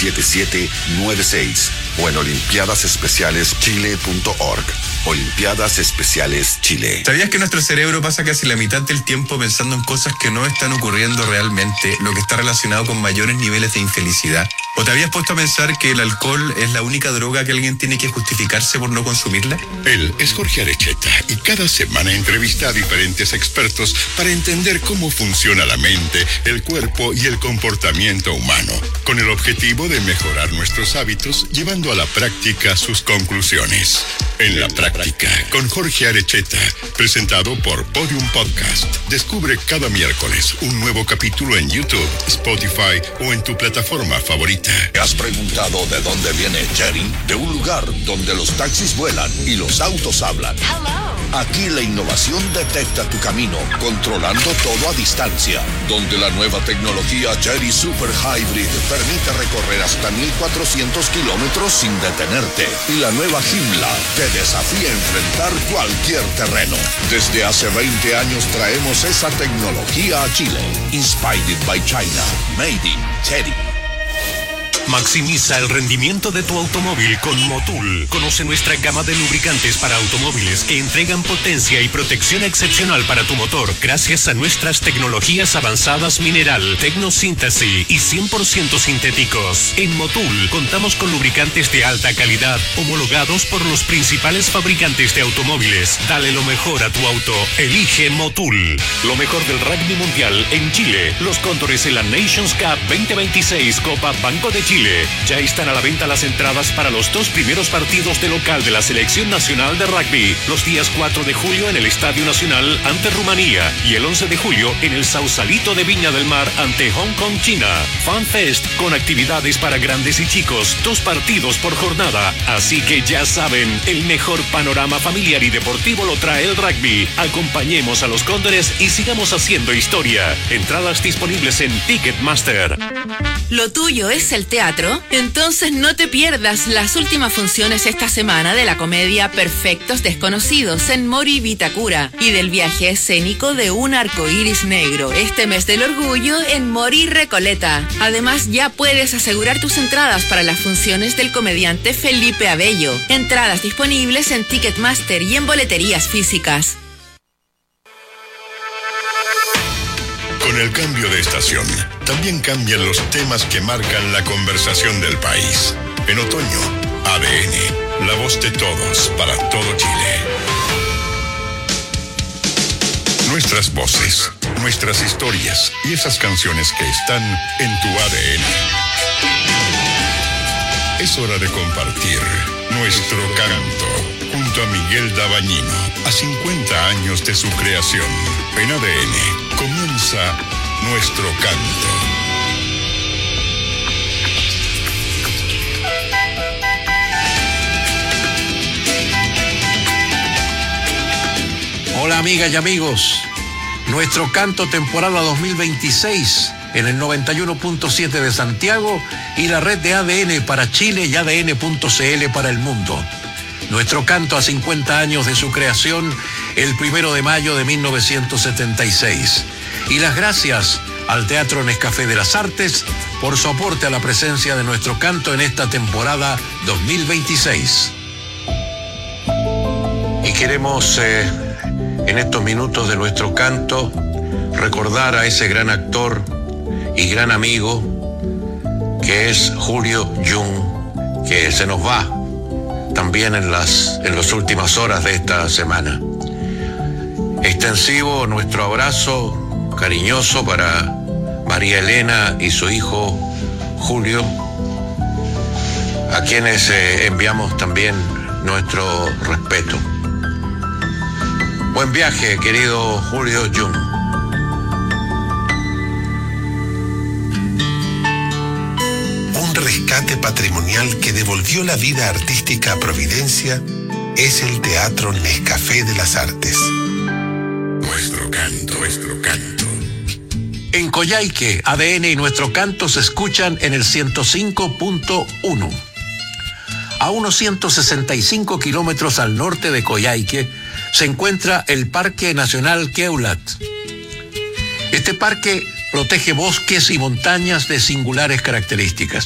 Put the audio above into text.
7796 o en olimpiadasespecialeschile.org. Olimpiadas Especiales Chile. ¿Sabías que nuestro cerebro pasa casi la mitad del tiempo pensando en cosas que no están ocurriendo realmente, lo que está relacionado con mayores niveles de infelicidad? ¿O te habías puesto a pensar que el alcohol es la única droga que alguien tiene que justificarse por no consumirla? Él es Jorge Arecheta y cada semana entrevista a diferentes expertos para entender cómo funciona la mente, el cuerpo y el comportamiento humano, con el objetivo de mejorar nuestros hábitos, llevando a la práctica sus conclusiones. En la práctica, con Jorge Arecheta, presentado por Podium Podcast. Descubre cada miércoles un nuevo capítulo en YouTube, Spotify o en tu plataforma favorita. ¿Te has preguntado de dónde viene Jerry? De un lugar donde los taxis vuelan y los autos hablan. Aquí la innovación detecta tu camino, controlando todo a distancia. Donde la nueva tecnología Jerry Super Hybrid permite recorrer hasta 1,400 kilómetros sin detenerte. Y la nueva Himla te desafía a enfrentar cualquier terreno. Desde hace 20 años traemos esa tecnología a Chile. Inspired by China. Made in Jerry. Maximiza el rendimiento de tu automóvil con Motul. Conoce nuestra gama de lubricantes para automóviles que entregan potencia y protección excepcional para tu motor gracias a nuestras tecnologías avanzadas mineral, tecnosíntesis y 100% sintéticos. En Motul contamos con lubricantes de alta calidad homologados por los principales fabricantes de automóviles. Dale lo mejor a tu auto. Elige Motul. Lo mejor del rugby mundial en Chile. Los Cóndores en la Nations Cup 2026 Copa Banco de Chile. Ya están a la venta las entradas para los 2 primeros partidos de local de la Selección Nacional de Rugby, los días 4 de julio en el Estadio Nacional ante Rumanía y el 11 de julio en el Sausalito de Viña del Mar ante Hong Kong, China. FanFest con actividades para grandes y chicos, 2 partidos por jornada. Así que ya saben, el mejor panorama familiar y deportivo lo trae el rugby. Acompañemos a los Cóndores y sigamos haciendo historia. Entradas disponibles en Ticketmaster. ¿Lo tuyo es el teatro? Entonces no te pierdas las últimas funciones esta semana de la comedia Perfectos Desconocidos en Mori Vitacura y del viaje escénico de un arcoíris negro este mes del orgullo en Mori Recoleta. Además, ya puedes asegurar tus entradas para las funciones del comediante Felipe Abello. Entradas disponibles en Ticketmaster y en boleterías físicas. Con el cambio de estación, también cambian los temas que marcan la conversación del país. En otoño, ADN, la voz de todos para todo Chile. Nuestras voces, nuestras historias y esas canciones que están en tu ADN. Es hora de compartir nuestro canto junto a Miguel Dabañino, a 50 años de su creación. En ADN comienza nuestro canto. Hola amigas y amigos, nuestro canto temporada 2026 en el 91.7 de Santiago y la red de ADN para Chile y ADN.cl para el mundo. Nuestro canto a 50 años de su creación el 1 de mayo de 1976. Y las gracias al Teatro Nescafé de las Artes por su aporte a la presencia de nuestro canto en esta temporada 2026. Y queremos en estos minutos de nuestro canto recordar a ese gran actor y gran amigo que es Julio Jung, que se nos va también en las últimas horas de esta semana. Extensivo nuestro abrazo cariñoso para María Elena y su hijo Julio, a quienes enviamos también nuestro respeto. Buen viaje, querido Julio Jung. Un rescate patrimonial que devolvió la vida artística a Providencia es el Teatro Nescafé de las Artes. Nuestro canto, nuestro canto. En Coyhaique, ADN y nuestro canto se escuchan en el 105.1. A unos 165 kilómetros al norte de Coyhaique se encuentra el Parque Nacional Queulat. Este parque protege bosques y montañas de singulares características.